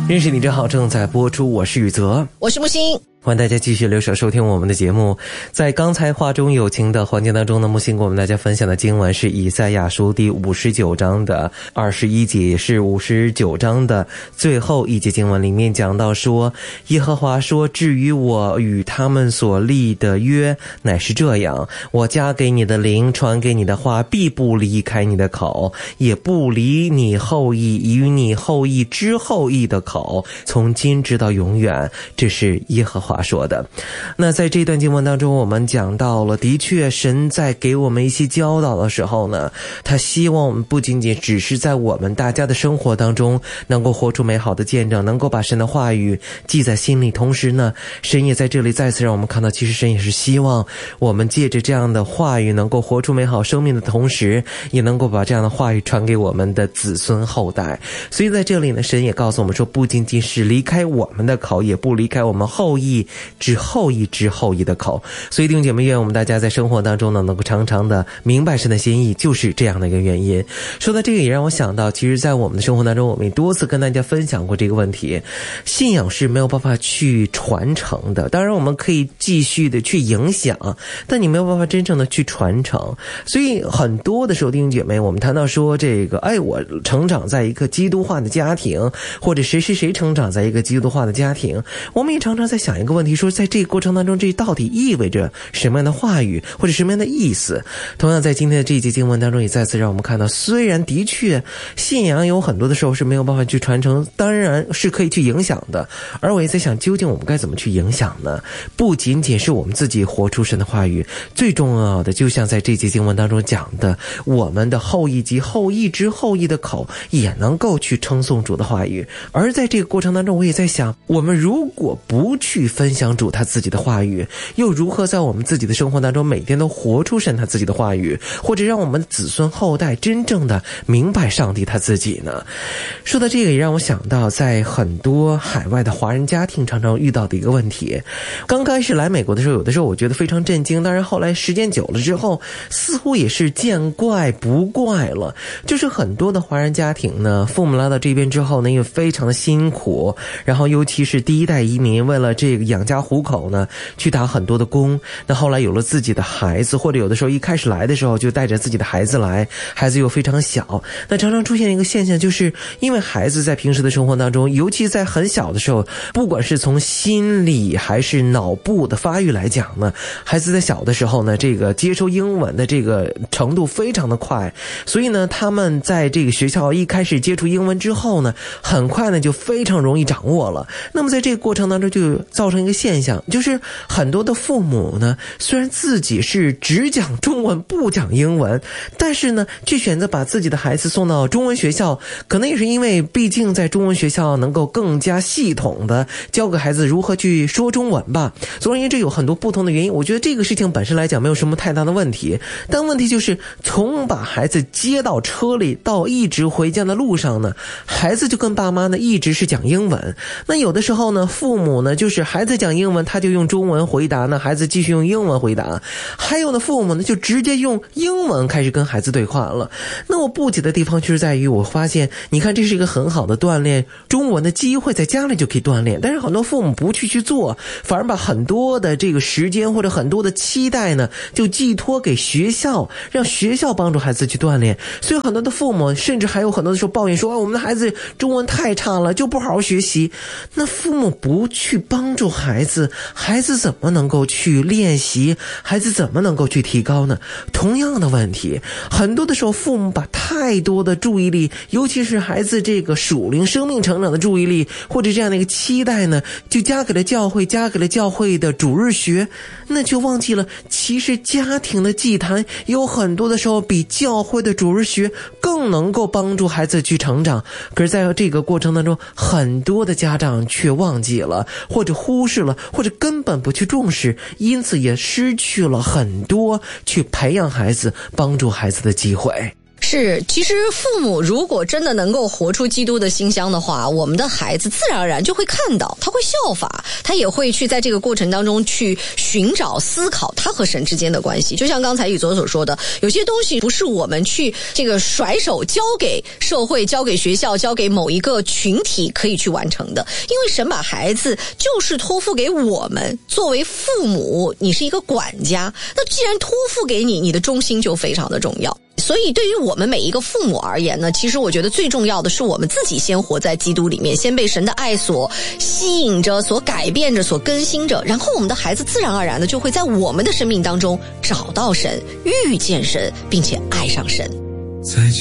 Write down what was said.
认识你真好正在播出，我是宇泽， 我是木星。 欢迎大家继续留守收听我们的节目。在刚才话中有情的环节当中呢，木星给我们大家分享的经文是以赛亚书第59章的21节，也是59章的最后一节经文，里面讲到说，耶和华说，至于我与他们所立的约乃是这样，我加给你的灵，传给你的话，必不离开你的口，也不离你后裔与你后裔之后裔的口，从今直到永远。这是耶和华说的。那在这段经文当中，我们讲到了，的确神在给我们一些教导的时候呢，他希望我们不仅仅只是在我们大家的生活当中能够活出美好的见证，能够把神的话语记在心里，同时呢，神也在这里再次让我们看到，其实神也是希望我们借着这样的话语能够活出美好生命的同时，也能够把这样的话语传给我们的子孙后代。所以在这里呢，神也告诉我们说，不仅仅是离开我们的口，也不离开我们后裔之后裔之后裔的口。所以弟兄姐妹，愿我们大家在生活当中呢，能够常常的明白神的心意，就是这样的一个原因。说到这个，也让我想到，其实在我们的生活当中，我们也多次跟大家分享过这个问题，信仰是没有办法去传承的。当然我们可以继续的去影响，但你没有办法真正的去传承。所以很多的时候，弟兄姐妹，我们谈到说这个，我成长在一个基督化的家庭，或者谁成长在一个基督化的家庭，我们也常常在想一个问题，说在这个过程当中，这到底意味着什么样的话语或者什么样的意思。同样在今天的这一节经文当中，也再次让我们看到，虽然的确信仰有很多的时候是没有办法去传承，当然是可以去影响的。而我也在想，究竟我们该怎么去影响呢？不仅仅是我们自己活出神的话语，最重要的就像在这节经文当中讲的，我们的后裔及后裔之后裔的口也能够去称颂主的话语。而在这个过程当中，我也在想，我们如果不去分享主他自己的话语，又如何在我们自己的生活当中每天都活出神他自己的话语，或者让我们的子孙后代真正的明白上帝他自己呢？说到这个，也让我想到在很多海外的华人家庭常常遇到的一个问题。刚开始来美国的时候，有的时候我觉得非常震惊，当然后来时间久了之后，似乎也是见怪不怪了。就是很多的华人家庭呢，父母来到这边之后呢，因为非常的辛苦，然后尤其是第一代移民，为了这个养家糊口呢，去打很多的工。那后来有了自己的孩子，或者有的时候一开始来的时候就带着自己的孩子来，孩子又非常小，那常常出现一个现象，就是因为孩子在平时的生活当中，尤其在很小的时候，不管是从心理还是脑部的发育来讲呢，孩子在小的时候呢，这个接收英文的这个程度非常的快，所以呢，他们在这个学校一开始接触英文之后呢，很快呢就非常容易掌握了。那么在这个过程当中就造成一个现象，就是很多的父母呢，虽然自己是只讲中文不讲英文，但是呢却选择把自己的孩子送到中文学校，可能也是因为毕竟在中文学校能够更加系统的教给孩子如何去说中文吧。总而言之，有很多不同的原因，我觉得这个事情本身来讲没有什么太大的问题，但问题就是从把孩子接到车里到一直回家的路上呢，孩子就跟爸妈呢一直是讲英文。那有的时候呢，父母呢就是孩子讲英文，他就用中文回答，那孩子继续用英文回答。还有的父母呢就直接用英文开始跟孩子对话了。那我不解的地方就是在于，我发现你看这是一个很好的锻炼中文的机会，在家里就可以锻炼，但是很多父母不去做，反而把很多的这个时间或者很多的期待呢就寄托给学校，让学校帮助孩子去锻炼。所以很多的父母甚至还有很多的时候抱怨说，我们的孩子中文太差了，就不好好学习。那父母不去帮助孩子，孩子怎么能够去练习，孩子怎么能够去提高呢？同样的问题，很多的时候父母把太多的注意力，尤其是孩子这个属灵生命成长的注意力，或者这样的一个期待呢，就加给了教会，加给了教会的主日学，那就忘记了其实家庭的祭坛有很多的时候比教会的主日学更能够帮助孩子去成长。可是在这个过程当中，很多的家长却忘记了，或者忽视了，或者根本不去重视，因此也失去了很多去培养孩子帮助孩子的机会。 是，其实父母如果真的能够活出基督的馨香的话，我们的孩子自然而然就会看到，他会效法，他也会去在这个过程当中去寻找思考他和神之间的关系。就像刚才宇佐所说的，有些东西不是我们去这个甩手交给社会、交给学校、交给某一个群体可以去完成的，因为神把孩子就是托付给我们，作为父母你是一个管家，那既然托付给你，你的忠心就非常的重要。所以对于我们每一个父母而言呢，其实我觉得最重要的是我们自己先活在基督里面，先被神的爱所吸引着，所改变着，所更新着，然后我们的孩子自然而然的就会在我们的生命当中找到神，遇见神，并且爱上神。 再见。